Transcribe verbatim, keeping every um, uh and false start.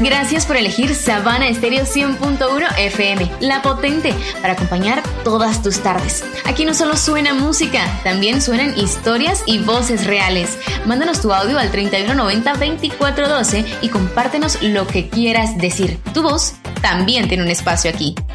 Gracias por elegir Sabana Estéreo cien punto uno F M, la potente, para acompañar todas tus tardes. Aquí no solo suena música, también suenan historias y voces reales. Mándanos tu audio al treinta y uno noventa, veinticuatro doce y compártenos lo que quieras decir. Tu voz también tiene un espacio aquí.